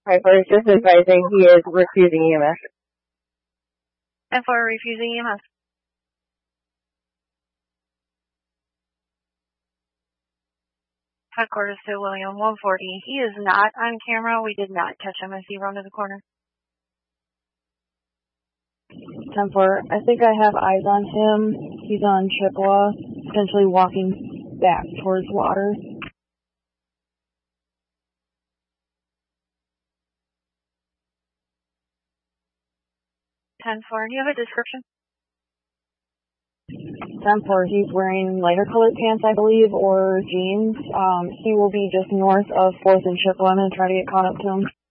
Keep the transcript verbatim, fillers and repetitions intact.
Five four is just advising he is refusing E M S. ten four refusing E M S. Headquarters to William, one forty. He is not on camera. We did not catch him as he ran to the corner. ten four, I think I have eyes on him. He's on Chippewa, potentially walking back towards water. ten four, do you have a description? ten four, he's wearing lighter colored pants, I believe, or jeans. Um, he will be just north of fourth and Chippewa. I'm going to try to get caught up to him.